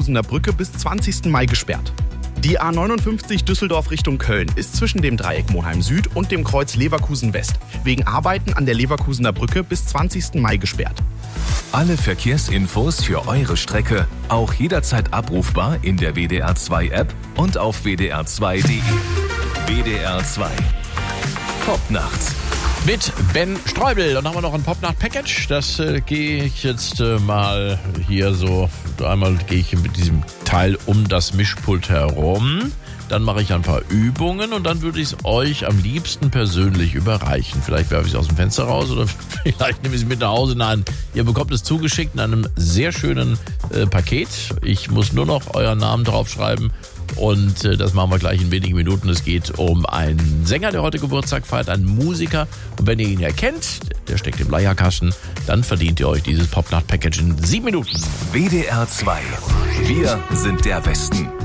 Leverkusener Brücke bis 20. Mai gesperrt. Die A59 Düsseldorf Richtung Köln ist zwischen dem Dreieck Monheim Süd und dem Kreuz Leverkusen West wegen Arbeiten an der Leverkusener Brücke bis 20. Mai gesperrt. Alle Verkehrsinfos für eure Strecke auch jederzeit abrufbar in der WDR2-App und auf wdr2.de. WDR2 Popnacht. Mit Ben Streubel. Dann haben wir noch ein Popnacht-Package. Das gehe ich jetzt mal hier so. Einmal gehe ich mit diesem Teil um das Mischpult herum. Dann mache ich ein paar Übungen und dann würde ich es euch am liebsten persönlich überreichen. Vielleicht werfe ich es aus dem Fenster raus oder vielleicht nehme ich es mit nach Hause. Nein, ihr bekommt es zugeschickt in einem sehr schönen Paket. Ich muss nur noch euren Namen draufschreiben. Und das machen wir gleich in wenigen Minuten. Es geht um einen Sänger, der heute Geburtstag feiert, einen Musiker. Und wenn ihr ihn ja kennt, der steckt im Leierkasten, dann verdient ihr euch dieses Popnacht-Package in 7 Minuten. WDR 2. Wir sind der Westen.